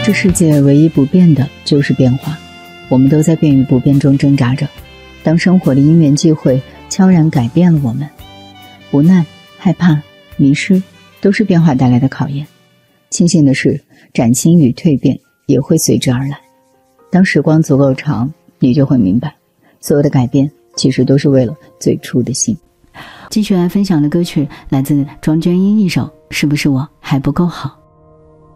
这世界唯一不变的就是变化，我们都在变与不变中挣扎着。当生活的因缘际会悄然改变了我们，无奈、害怕、迷失，都是变化带来的考验。庆幸的是，崭新与蜕变也会随之而来。当时光足够长，你就会明白，所有的改变其实都是为了最初的心。继续来分享的歌曲来自庄娟英一首《是不是我还不够好》。